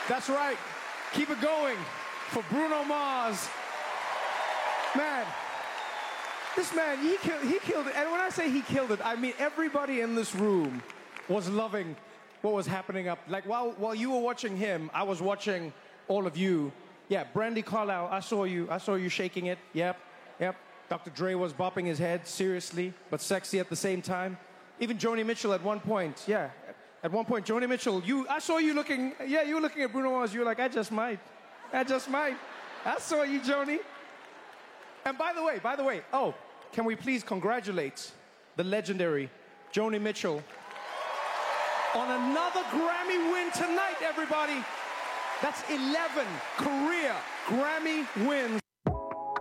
That's right. Keep it going for Bruno Mars. Man, this man, he killed it. And when I say he killed it, I mean everybody in this room was loving what was happening up. Like while you were watching him, I was watching all of you. Yeah, Brandy Carlisle, I saw you shaking it. Yep. Dr. Dre was bopping his head seriously, but sexy at the same time. Even Joni Mitchell at one point, yeah. At one point, Joni Mitchell, I saw you looking, you were looking at Bruno Mars. You were like, I just might. I saw you, Joni. And by the way, can we please congratulate the legendary Joni Mitchell on another Grammy win tonight, everybody. That's 11 career Grammy wins.